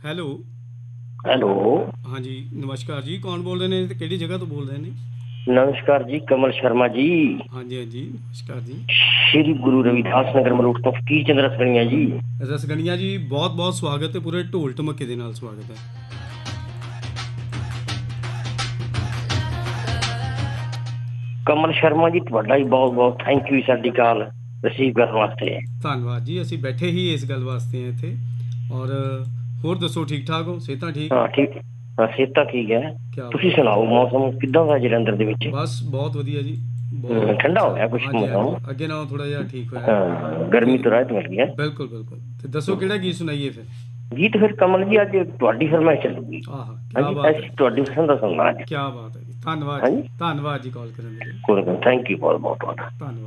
Hello. Hello. ਹਾਂਜੀ ਨਮਸਕਾਰ ਜੀ, ਕੌਣ ਬੋਲ ਰਹੇ ਨੇ ਤੇ ਕਿਹੜੀ ਜਗ੍ਹਾ ਤੋਂ ਬੋਲ ਰਹੇ ਨੇ? ਨਮਸਕਾਰ ਜੀ, ਕਮਲ ਸ਼ਰਮਾ ਜੀ। ਹਾਂਜੀ ਹਾਂਜੀ ਨਮਸਕਾਰ ਜੀ। ਸ਼੍ਰੀ ਗੁਰੂ ਰਵਿਦਾਸ ਨਗਰ ਮਲੋਟ ਤੋਂ ਫਕੀਰ ਚੰਦ ਰਸਗਣੀਆਂ ਜੀ। ਰਸਗਣੀਆਂ ਜੀ, ਬਹੁਤ ਬਹੁਤ ਸਵਾਗਤ ਹੈ, ਪੂਰੇ ਢੋਲ ਢਮੱਕੇ ਦੇ ਨਾਲ ਸਵਾਗਤ ਹੈ। ਕਮਲ ਸ਼ਰਮਾ ਜੀ, ਤੁਹਾਡਾ ਵੀ ਬਹੁਤ ਬਹੁਤ ਥੈਂਕ ਯੂ ਸਾਡੀ ਕਾਲ ਰਿਸੀਵ ਕਰਨ ਵਾਸਤੇ। ਧੰਨਵਾਦ ਜੀ, ਅਸੀਂ ਬੈਠੇ ਹੀ ਇਸ ਗੱਲ ਵਾਸਤੇ ਹਾਂ ਇੱਥੇ। ਔਰ ਹੋਰ ਦੱਸੋ, ਠੀਕ ਠਾਕ ਹੋ? ਸਿਹਤਾਂ ਠੀਕ? ਹਾਂ ਠੀਕ, ਹਾਂ ਸਿਹਤਾਂ ਠੀਕ ਹੈ। ਕਿਆ ਤੁਸੀਂ ਬਾਤ ਸੁਣਾਓ, ਹੈ। ਮੌਸਮ ਕਿੱਦਾਂ ਦਾ ਜਲੰਧਰ ਦੇ ਵਿੱਚ? ਬਸ ਬਹੁਤ ਵਧੀਆ ਜੀ, ਬਹੁਤ ਠੰਡਾ ਹੋ ਅੱਛਾ। ਗਿਆ ਕੁਛ ਹਾਂਜੀ ਹਾਂਜੀ, ਮੌਸਮ? ਅੱਗੇ ਨਾਲੋਂ ਥੋੜਾ ਜਿਹਾ ਠੀਕ ਹੋਇਆ। ਹਾਂ, ਗਰਮੀ ਤੇ ਤੋਂ ਰਾਹਤ ਮਿਲ ਗਈ ਹੈ। ਬਿਲਕੁਲ ਬਿਲਕੁਲ। ਤੇ ਦੱਸੋ ਕਿਹੜਾ ਗੀਤ ਸੁਣਾਈਏ ਫਿਰ? ਗੀਤ ਫਿਰ ਕਮਲ ਜੀ ਅੱਜ ਤੁਹਾਡੀ ਫਰਮਾਇਸ਼ ਚੱਲੂਗੀ। ਆਹ ਕੀ ਹਾਂਜੀ, ਬਾਤ ਹੈ, ਅਸੀਂ ਤੁਹਾਡੀ ਪਸੰਦ ਦਾ ਸੁਣਨਾ ਅੱਜ। ਕੀ ਬਾਤ ਹੈ ਜੀ। ਧੰਨਵਾਦ ਜੀ, ਹਾਂਜੀ, ਧੰਨਵਾਦ ਜੀ ਕਾਲ ਕਰਨ ਦੇ ਲਈ। ਕੋਈ ਥੈਂਕ ਯੂ ਬਹੁਤ ਬਹੁਤ ਤੁਹਾਡਾ। ਧੰਨਵਾਦ।